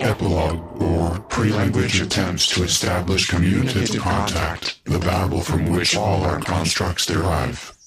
Epilogue, or pre-language attempts to establish communicative contact, the babble from which all our constructs derive.